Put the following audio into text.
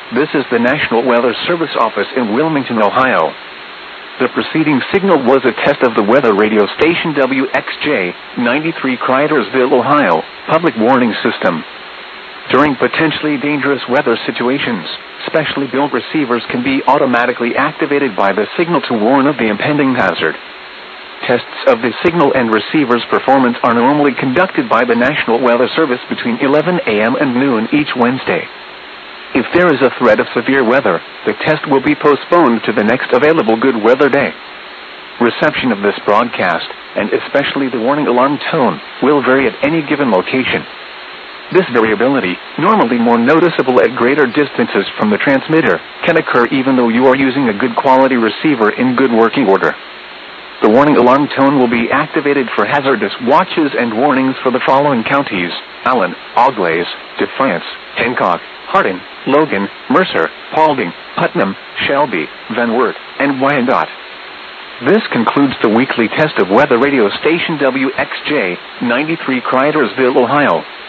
This is the National Weather Service office in Wilmington, Ohio. The preceding signal was a test of the weather radio station WXJ 93 Cridersville, Ohio, public warning system. During potentially dangerous weather situations, specially built receivers can be automatically activated by the signal to warn of the impending hazard. Tests of the signal and receiver's performance are normally conducted by the National Weather Service between 11 a.m. and noon each Wednesday. If there is a threat of severe weather, the test will be postponed to the next available good weather day. Reception of this broadcast, and especially the warning alarm tone, will vary at any given location. This variability, normally more noticeable at greater distances from the transmitter, can occur even though you are using a good quality receiver in good working order. The warning alarm tone will be activated for hazardous watches and warnings for the following counties: Allen, Auglaize, Defiance, Hancock, Hardin, Logan, Mercer, Paulding, Putnam, Shelby, Van Wert, and Wyandotte. This concludes the weekly test of weather radio station WXJ 93 Cridersville, Ohio.